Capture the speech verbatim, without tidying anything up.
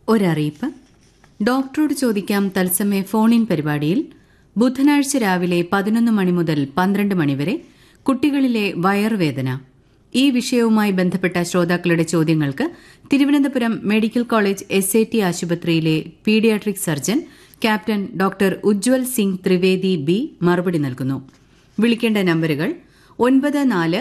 ഒരറിയിപ്പ്. ഡോക്ടറോട് ചോദിക്കാം തത്സമയ ഫോണിൻ പരിപാടിയിൽ ബുധനാഴ്ച രാവിലെ പതിനൊന്ന് മണി മുതൽ പന്ത്രണ്ട് മണിവരെ കുട്ടികളിലെ വയറുവേദന ഈ വിഷയവുമായി ബന്ധപ്പെട്ട ശ്രോതാക്കളുടെ ചോദ്യങ്ങൾക്ക് Thiruvananthapuram medical college S A T ആശുപത്രിയിലെ paediatric surgeon captain doctor Ujjwal Singh Trivedi B മറുപടി നൽകുന്നു. വിളിക്കേണ്ട നമ്പരുകൾ ഒൻപത് നാല്